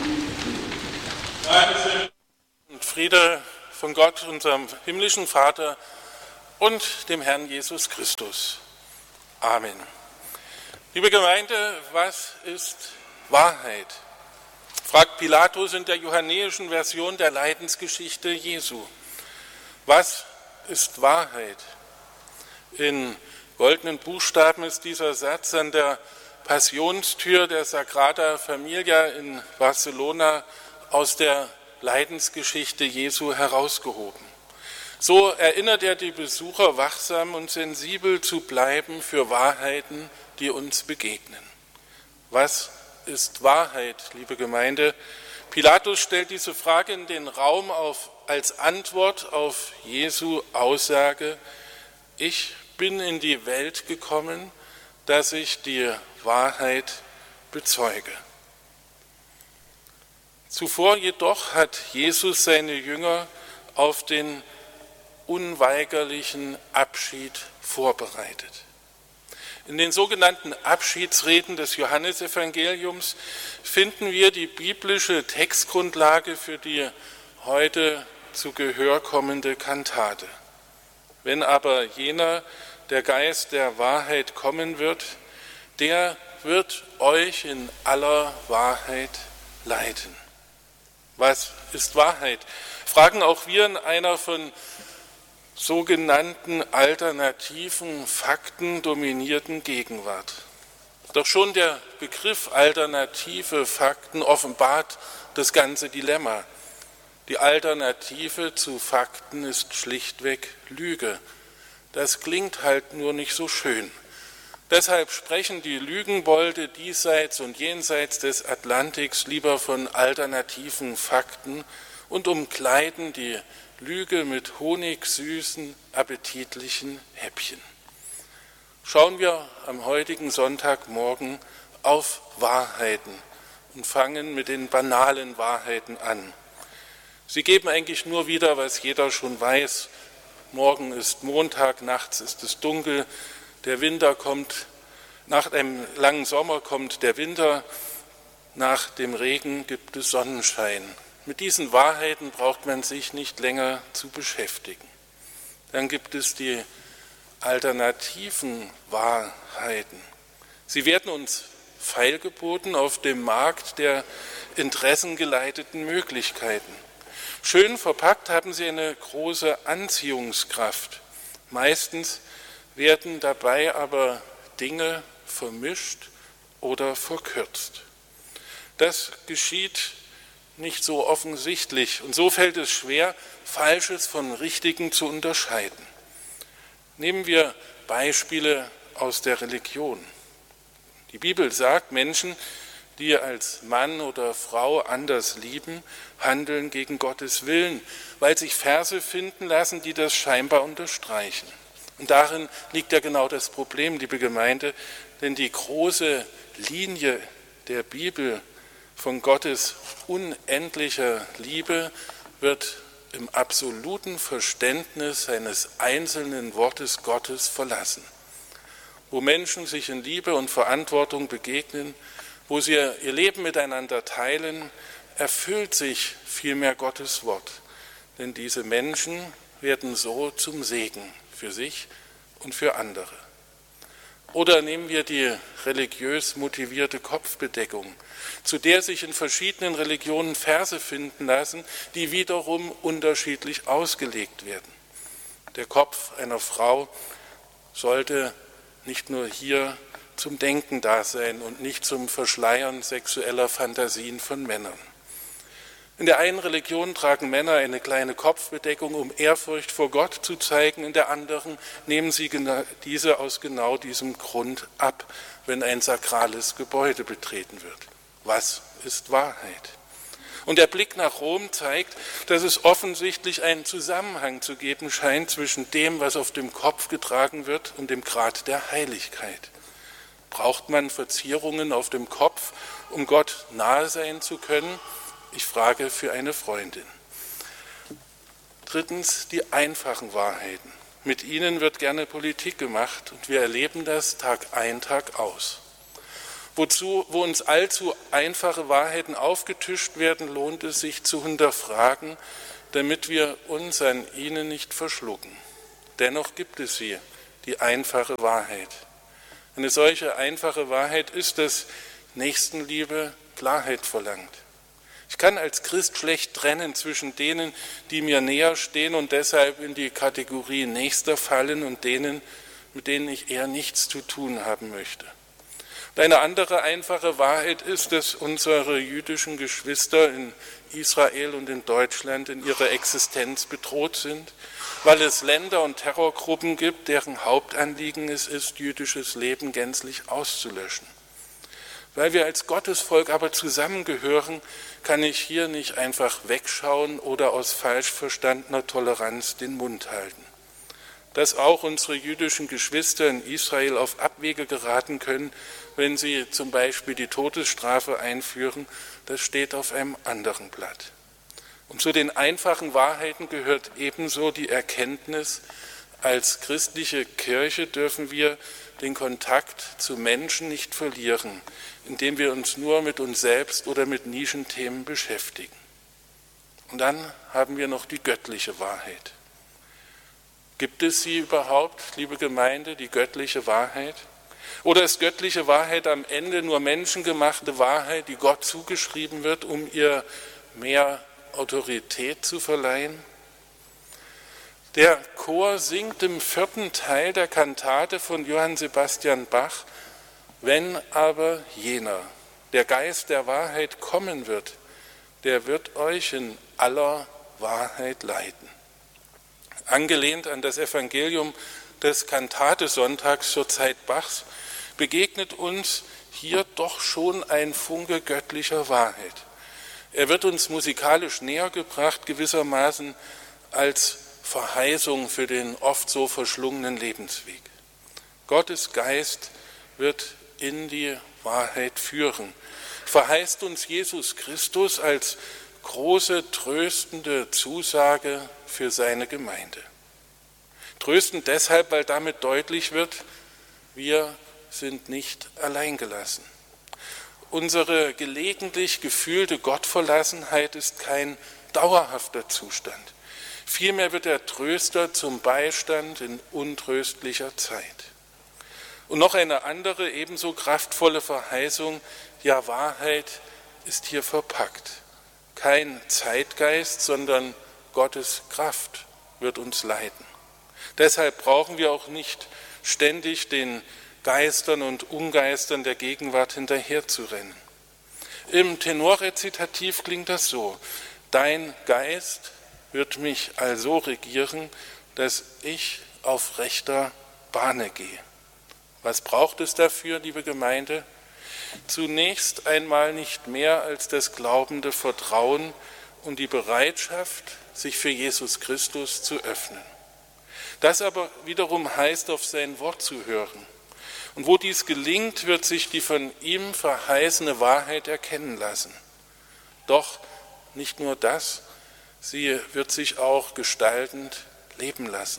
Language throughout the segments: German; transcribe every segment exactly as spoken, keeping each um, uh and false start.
Und Friede von Gott, unserem himmlischen Vater und dem Herrn Jesus Christus. Amen. Liebe Gemeinde, was ist Wahrheit? Fragt Pilatus in der johannäischen Version der Leidensgeschichte Jesu. Was ist Wahrheit? In goldenen Buchstaben ist dieser Satz an der Passionstür der Sagrada Familia in Barcelona aus der Leidensgeschichte Jesu herausgehoben. So erinnert er die Besucher, wachsam und sensibel zu bleiben für Wahrheiten, die uns begegnen. Was ist Wahrheit, liebe Gemeinde? Pilatus stellt diese Frage in den Raum auf, als Antwort auf Jesu Aussage: Ich bin in die Welt gekommen, dass ich die Wahrheit bezeuge. Zuvor jedoch hat Jesus seine Jünger auf den unweigerlichen Abschied vorbereitet. In den sogenannten Abschiedsreden des Johannesevangeliums finden wir die biblische Textgrundlage für die heute zu Gehör kommende Kantate. Wenn aber jener, der Geist der Wahrheit, kommen wird, der wird euch in aller Wahrheit leiten. Was ist Wahrheit? Fragen auch wir in einer von sogenannten alternativen Fakten dominierten Gegenwart. Doch schon der Begriff alternative Fakten offenbart das ganze Dilemma. Die Alternative zu Fakten ist schlichtweg Lüge. Das klingt halt nur nicht so schön. Deshalb sprechen die Lügenbolde diesseits und jenseits des Atlantiks lieber von alternativen Fakten und umkleiden die Lüge mit honigsüßen, appetitlichen Häppchen. Schauen wir am heutigen Sonntagmorgen auf Wahrheiten und fangen mit den banalen Wahrheiten an. Sie geben eigentlich nur wieder, was jeder schon weiß. Morgen ist Montag, nachts ist es dunkel, der Winter kommt, nach einem langen Sommer kommt der Winter, nach dem Regen gibt es Sonnenschein. Mit diesen Wahrheiten braucht man sich nicht länger zu beschäftigen. Dann gibt es die alternativen Wahrheiten. Sie werden uns feilgeboten auf dem Markt der interessengeleiteten Möglichkeiten. Schön verpackt haben sie eine große Anziehungskraft. Meistens werden dabei aber Dinge vermischt oder verkürzt. Das geschieht nicht so offensichtlich und so fällt es schwer, Falsches von Richtigem zu unterscheiden. Nehmen wir Beispiele aus der Religion. Die Bibel sagt, Menschen, die als Mann oder Frau anders lieben, handeln gegen Gottes Willen, weil sich Verse finden lassen, die das scheinbar unterstreichen. Und darin liegt ja genau das Problem, liebe Gemeinde, denn die große Linie der Bibel von Gottes unendlicher Liebe wird im absoluten Verständnis eines einzelnen Wortes Gottes verlassen. Wo Menschen sich in Liebe und Verantwortung begegnen, wo sie ihr Leben miteinander teilen, erfüllt sich vielmehr Gottes Wort. Denn diese Menschen werden so zum Segen für sich und für andere. Oder nehmen wir die religiös motivierte Kopfbedeckung, zu der sich in verschiedenen Religionen Verse finden lassen, die wiederum unterschiedlich ausgelegt werden. Der Kopf einer Frau sollte nicht nur hier zum Denken da sein und nicht zum Verschleiern sexueller Fantasien von Männern. In der einen Religion tragen Männer eine kleine Kopfbedeckung, um Ehrfurcht vor Gott zu zeigen. In der anderen nehmen sie diese aus genau diesem Grund ab, wenn ein sakrales Gebäude betreten wird. Was ist Wahrheit? Und der Blick nach Rom zeigt, dass es offensichtlich einen Zusammenhang zu geben scheint zwischen dem, was auf dem Kopf getragen wird, und dem Grad der Heiligkeit. Braucht man Verzierungen auf dem Kopf, um Gott nahe sein zu können? Ich frage für eine Freundin. Drittens, die einfachen Wahrheiten. Mit ihnen wird gerne Politik gemacht und wir erleben das Tag ein, Tag aus. Wozu, wo uns allzu einfache Wahrheiten aufgetischt werden, lohnt es sich zu hinterfragen, damit wir uns an ihnen nicht verschlucken. Dennoch gibt es sie, die einfache Wahrheit. Eine solche einfache Wahrheit ist, dass Nächstenliebe Klarheit verlangt. Ich kann als Christ schlecht trennen zwischen denen, die mir näher stehen und deshalb in die Kategorie Nächster fallen und denen, mit denen ich eher nichts zu tun haben möchte. Und eine andere einfache Wahrheit ist, dass unsere jüdischen Geschwister in Israel und in Deutschland in ihrer Existenz bedroht sind, weil es Länder und Terrorgruppen gibt, deren Hauptanliegen es ist, jüdisches Leben gänzlich auszulöschen. Weil wir als Gottesvolk aber zusammengehören, kann ich hier nicht einfach wegschauen oder aus falsch verstandener Toleranz den Mund halten. Dass auch unsere jüdischen Geschwister in Israel auf Abwege geraten können, wenn sie zum Beispiel die Todesstrafe einführen, das steht auf einem anderen Blatt. Und zu den einfachen Wahrheiten gehört ebenso die Erkenntnis, als christliche Kirche dürfen wir den Kontakt zu Menschen nicht verlieren, indem wir uns nur mit uns selbst oder mit Nischenthemen beschäftigen. Und dann haben wir noch die göttliche Wahrheit. Gibt es sie überhaupt, liebe Gemeinde, die göttliche Wahrheit? Oder ist göttliche Wahrheit am Ende nur menschengemachte Wahrheit, die Gott zugeschrieben wird, um ihr mehr Autorität zu verleihen? Der Chor singt im vierten Teil der Kantate von Johann Sebastian Bach: Wenn aber jener, der Geist der Wahrheit, kommen wird, der wird euch in aller Wahrheit leiten. Angelehnt an das Evangelium des Kantatesonntags zur Zeit Bachs begegnet uns hier doch schon ein Funke göttlicher Wahrheit. Er wird uns musikalisch näher gebracht, gewissermaßen als Verheißung für den oft so verschlungenen Lebensweg. Gottes Geist wird in die Wahrheit führen. Verheißt uns Jesus Christus als große, tröstende Zusage für seine Gemeinde. Tröstend deshalb, weil damit deutlich wird, wir sind nicht alleingelassen. Unsere gelegentlich gefühlte Gottverlassenheit ist kein dauerhafter Zustand. Vielmehr wird der Tröster zum Beistand in untröstlicher Zeit. Und noch eine andere, ebenso kraftvolle Verheißung, ja, Wahrheit ist hier verpackt. Kein Zeitgeist, sondern Gottes Kraft wird uns leiten. Deshalb brauchen wir auch nicht ständig den Geistern und Ungeistern der Gegenwart hinterherzurennen. Im Tenorrezitativ klingt das so: Dein Geist wird mich also regieren, dass ich auf rechter Bahne gehe. Was braucht es dafür, liebe Gemeinde? Zunächst einmal nicht mehr als das glaubende Vertrauen und die Bereitschaft, sich für Jesus Christus zu öffnen. Das aber wiederum heißt, auf sein Wort zu hören. Und wo dies gelingt, wird sich die von ihm verheißene Wahrheit erkennen lassen. Doch nicht nur das, sie wird sich auch gestaltend leben lassen.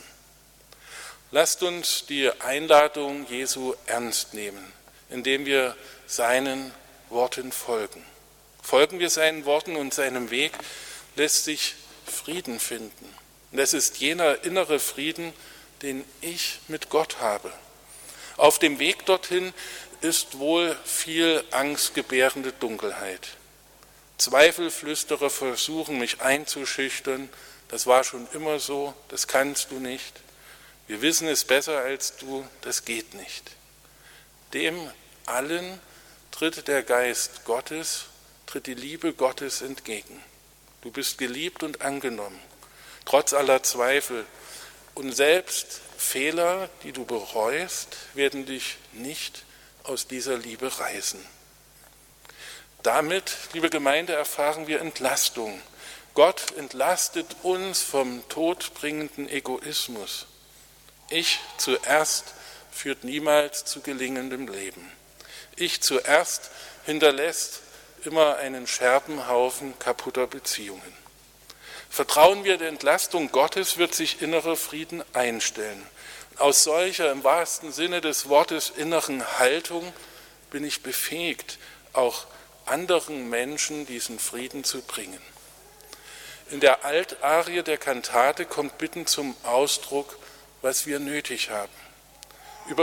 Lasst uns die Einladung Jesu ernst nehmen, indem wir seinen Worten folgen. Folgen wir seinen Worten und seinem Weg, lässt sich Frieden finden. Und es ist jener innere Frieden, den ich mit Gott habe. Auf dem Weg dorthin ist wohl viel angstgebärende Dunkelheit. Zweifelflüsterer versuchen, mich einzuschüchtern. Das war schon immer so, das kannst du nicht. Wir wissen es besser als du, das geht nicht. Dem allen tritt der Geist Gottes, tritt die Liebe Gottes entgegen. Du bist geliebt und angenommen, trotz aller Zweifel. Und selbst Fehler, die du bereust, werden dich nicht aus dieser Liebe reißen. Damit, liebe Gemeinde, erfahren wir Entlastung. Gott entlastet uns vom todbringenden Egoismus. Ich zuerst führt niemals zu gelingendem Leben. Ich zuerst hinterlässt immer einen Scherbenhaufen kaputter Beziehungen. Vertrauen wir der Entlastung Gottes, wird sich innerer Frieden einstellen. Aus solcher, im wahrsten Sinne des Wortes, inneren Haltung bin ich befähigt, auch anderen Menschen diesen Frieden zu bringen. In der Altarie der Kantate kommt Bitten zum Ausdruck, was wir nötig haben.